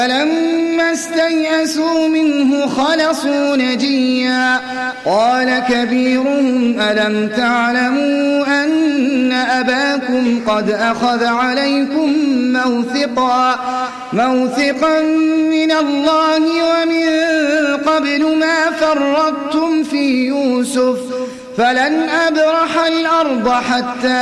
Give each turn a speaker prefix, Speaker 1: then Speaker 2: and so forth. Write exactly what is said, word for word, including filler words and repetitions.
Speaker 1: فلما استيئسوا منه خلصوا نجيا قال كبيرهم ألم تعلموا أن أباكم قد أخذ عليكم موثقا موثقا من الله ومن قبل ما فرطتم في يوسف فلن أبرح الأرض حتى